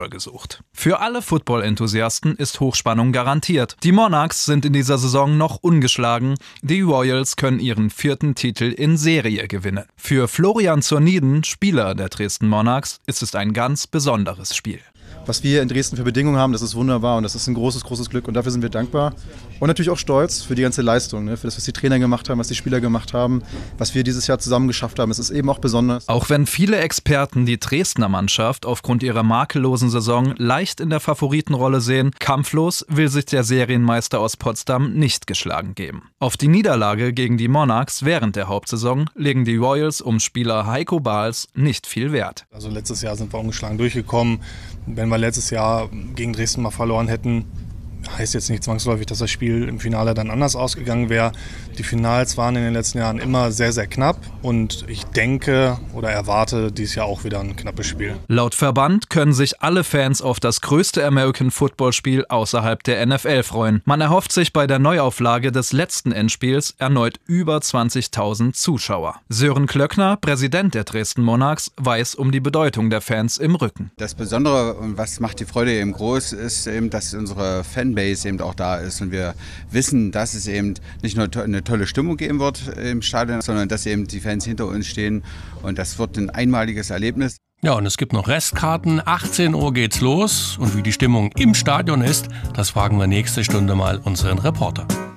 gesucht. Für alle Football-Enthusiasten ist Hochspannung garantiert. Die Monarchs sind in dieser Saison noch ungeschlagen. Die Royals können ihren 4. Titel in Serie gewinnen. Für Florian Zornieden, Spieler der Dresden Monarchs, ist es ein ganz besonderes Spiel. Was wir in Dresden für Bedingungen haben, das ist wunderbar und das ist ein großes, großes Glück und dafür sind wir dankbar. Und natürlich auch stolz für die ganze Leistung, für das, was die Trainer gemacht haben, was die Spieler gemacht haben, was wir dieses Jahr zusammen geschafft haben. Es ist eben auch besonders. Auch wenn viele Experten die Dresdner Mannschaft aufgrund ihrer makellosen Saison leicht in der Favoritenrolle sehen, kampflos will sich der Serienmeister aus Potsdam nicht geschlagen geben. Auf die Niederlage gegen die Monarchs während der Hauptsaison legen die Royals um Spieler Heiko Bahls nicht viel Wert. Also letztes Jahr sind wir ungeschlagen durchgekommen. Wenn wir letztes Jahr gegen Dresden mal verloren hätten, heißt jetzt nicht zwangsläufig, dass das Spiel im Finale dann anders ausgegangen wäre. Die Finals waren in den letzten Jahren immer sehr, sehr knapp und ich denke oder erwarte dieses Jahr auch wieder ein knappes Spiel. Laut Verband können sich alle Fans auf das größte American Football Spiel außerhalb der NFL freuen. Man erhofft sich bei der Neuauflage des letzten Endspiels erneut über 20.000 Zuschauer. Sören Klöckner, Präsident der Dresden Monarchs, weiß um die Bedeutung der Fans im Rücken. Das Besondere und was macht die Freude eben groß, ist eben, dass unsere Fanbase eben auch da ist und wir wissen, dass es eben nicht nur eine tolle Stimmung geben wird im Stadion, sondern dass eben die Fans hinter uns stehen und das wird ein einmaliges Erlebnis. Ja, und es gibt noch Restkarten. 18 Uhr geht's los und wie die Stimmung im Stadion ist, das fragen wir nächste Stunde mal unseren Reporter.